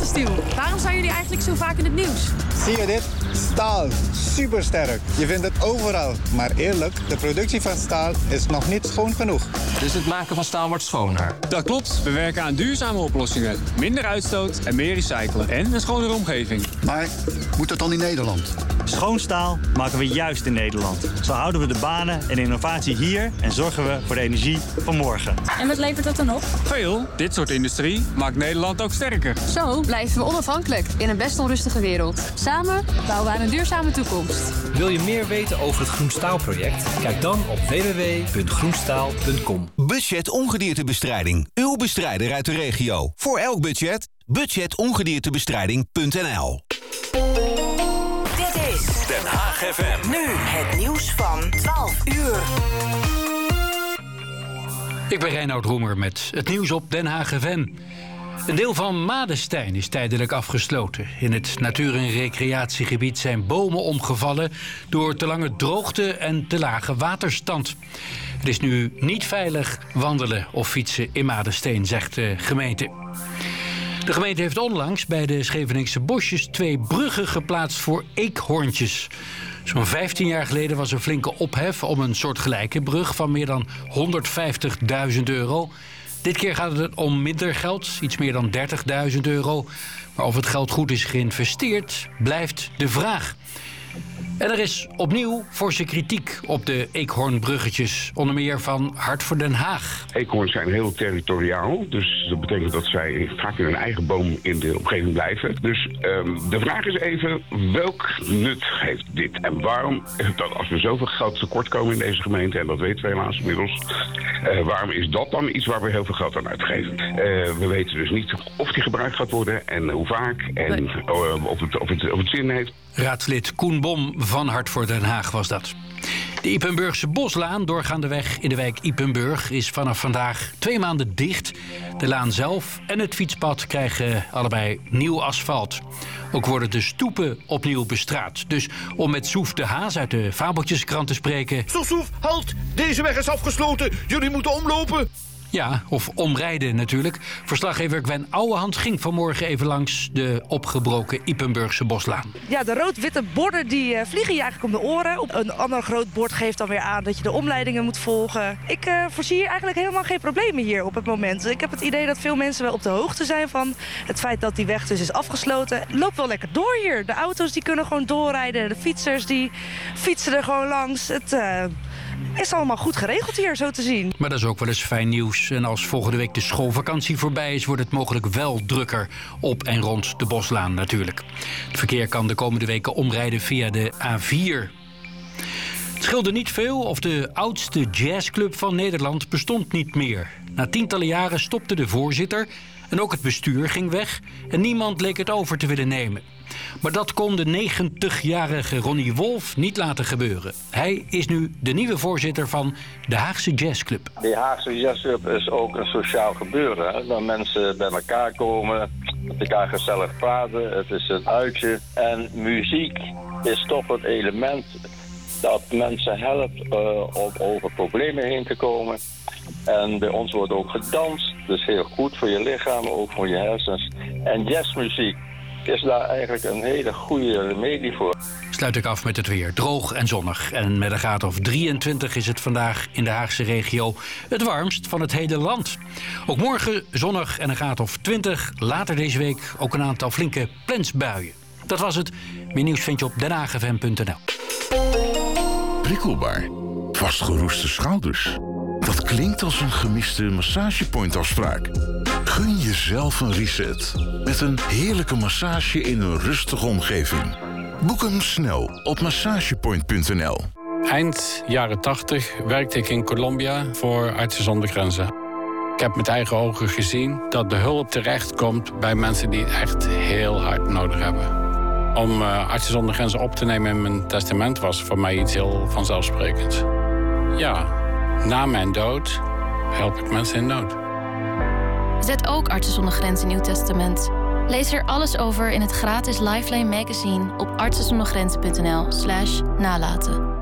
Stenstiel. Waarom zijn jullie eigenlijk zo vaak in het nieuws? Zie je dit? Staal. Supersterk. Je vindt het overal. Maar eerlijk, de productie van staal is nog niet schoon genoeg. Dus het maken van staal wordt schoner? Dat klopt. We werken aan duurzame oplossingen. Minder uitstoot en meer recyclen. En een schonere omgeving. Maar moet dat dan in Nederland? Schoon staal maken we juist in Nederland. Zo houden we de banen en innovatie hier en zorgen we voor de energie van morgen. En wat levert dat dan op? Veel. Dit soort industrie maakt Nederland ook sterker. Zo blijven we onafhankelijk in een best onrustige wereld. Samen bouwen we aan een duurzame toekomst. Wil je meer weten over het Groenstaalproject? Kijk dan op www.groenstaal.com. Budget ongediertebestrijding. Uw bestrijder uit de regio. Voor elk budget, budgetongediertebestrijding.nl. Dit is Den Haag FM. Nu het nieuws van 12 uur. Ik ben Reinoud Roemer met het nieuws op Den Haag FM. Een deel van Madestein is tijdelijk afgesloten. In het natuur- en recreatiegebied zijn bomen omgevallen door te lange droogte en te lage waterstand. Het is nu niet veilig wandelen of fietsen in Madestein, zegt de gemeente. De gemeente heeft onlangs bij de Scheveningse bosjes 2 bruggen geplaatst voor eekhoorntjes. Zo'n 15 jaar geleden was er flinke ophef om een soortgelijke brug van meer dan €150.000. Dit keer gaat het om minder geld, iets meer dan €30.000. Maar of het geld goed is geïnvesteerd, blijft de vraag. En er is opnieuw forse kritiek op de eekhoornbruggetjes, onder meer van Hart voor Den Haag. Eekhoorns zijn heel territoriaal, dus dat betekent dat zij vaak in hun eigen boom in de omgeving blijven. Dus de vraag is even, welk nut heeft dit? En waarom, als we zoveel geld tekort komen in deze gemeente, en dat weten we helaas inmiddels, waarom is dat dan iets waar we heel veel geld aan uitgeven? We weten dus niet of die gebruikt gaat worden en hoe vaak en of het zin heeft. Raadslid Koen Bom van Hart voor Den Haag was dat. De Ypenburgse Boslaan, doorgaande weg in de wijk Ypenburg, is vanaf vandaag 2 maanden dicht. De laan zelf en het fietspad krijgen allebei nieuw asfalt. Ook worden de stoepen opnieuw bestraat. Dus om met Soef de Haas uit de Fabeltjeskrant te spreken... Zo, Soef, halt! Deze weg is afgesloten. Jullie moeten omlopen. Ja, of omrijden natuurlijk. Verslaggever Gwen Ouwehand ging vanmorgen even langs de opgebroken Ypenburgse Boslaan. Ja, de rood-witte borden die vliegen je eigenlijk om de oren. Op een ander groot bord geeft dan weer aan dat je de omleidingen moet volgen. Ik voorzie hier eigenlijk helemaal geen problemen hier op het moment. Ik heb het idee dat veel mensen wel op de hoogte zijn van het feit dat die weg dus is afgesloten. Het loopt wel lekker door hier. De auto's die kunnen gewoon doorrijden. De fietsers die fietsen er gewoon langs. Het is allemaal goed geregeld hier, zo te zien. Maar dat is ook wel eens fijn nieuws. En als volgende week de schoolvakantie voorbij is, wordt het mogelijk wel drukker op en rond de Boslaan natuurlijk. Het verkeer kan de komende weken omrijden via de A4. Het scheelde niet veel of de oudste jazzclub van Nederland bestond niet meer. Na tientallen jaren stopte de voorzitter en ook het bestuur ging weg en niemand leek het over te willen nemen. Maar dat kon de 90-jarige Ronnie Wolf niet laten gebeuren. Hij is nu de nieuwe voorzitter van de Haagse Jazzclub. De Haagse Jazzclub is ook een sociaal gebeuren. Hè? Waar mensen bij elkaar komen, met elkaar gezellig praten. Het is een uitje. En muziek is toch het element dat mensen helpt om over problemen heen te komen. En bij ons wordt ook gedanst. Dus heel goed voor je lichaam, ook voor je hersens. En jazzmuziek is daar eigenlijk een hele goede remedie voor. Sluit ik af met het weer. Droog en zonnig. En met een graad of 23 is het vandaag in de Haagse regio het warmst van het hele land. Ook morgen zonnig en een graad of 20. Later deze week ook een aantal flinke plensbuien. Dat was het. Meer nieuws vind je op denhaagfm.nl. Prikkelbaar. Vastgeroeste schouders. Dat klinkt als een gemiste massagepoint-afspraak. Gun jezelf een reset. Met een heerlijke massage in een rustige omgeving. Boek hem snel op massagepoint.nl. Eind jaren 80 werkte ik in Colombia voor Artsen zonder Grenzen. Ik heb met eigen ogen gezien dat de hulp terechtkomt bij mensen die het echt heel hard nodig hebben. Om Artsen zonder Grenzen op te nemen in mijn testament was voor mij iets heel vanzelfsprekends. Ja, na mijn dood help ik mensen in nood. Zet ook Artsen zonder Grenzen in uw testament. Lees er alles over in het gratis Lifeline magazine op artsenzondergrenzen.nl/nalaten.